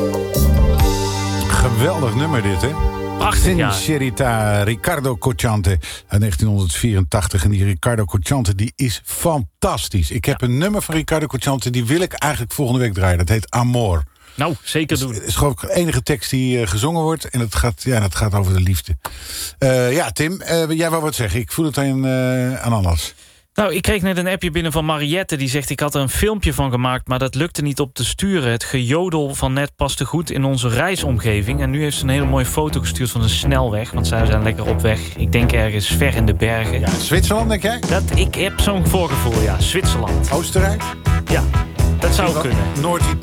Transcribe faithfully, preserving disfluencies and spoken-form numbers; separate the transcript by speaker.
Speaker 1: Geweldig nummer dit, hè?
Speaker 2: Prachtig, ja.
Speaker 1: Sincerita, Riccardo Cocciante uit negentien vierentachtig. En die Riccardo Cocciante die is fantastisch. Ik heb ja. een nummer van Riccardo Cocciante, die wil ik eigenlijk volgende week draaien. Dat heet Amor.
Speaker 2: Nou, zeker doen.
Speaker 1: Het is gewoon de enige tekst die uh, gezongen wordt. En het gaat, ja, dat gaat over de liefde. Uh, ja, Tim, uh, jij wou wat zeggen. Ik voel het aan, uh, aan alles.
Speaker 2: Nou, ik kreeg net een appje binnen van Mariette. Die zegt, ik had er een filmpje van gemaakt, maar dat lukte niet op te sturen. Het gejodel van net paste goed in onze reisomgeving. En nu heeft ze een hele mooie foto gestuurd van een snelweg. Want zij zijn lekker op weg. Ik denk ergens ver in de bergen.
Speaker 1: Ja, Zwitserland, denk jij?
Speaker 2: Dat, ik heb zo'n voorgevoel, ja. Zwitserland.
Speaker 1: Oostenrijk?
Speaker 2: Ja, dat zou kunnen.
Speaker 1: Noord-Italië?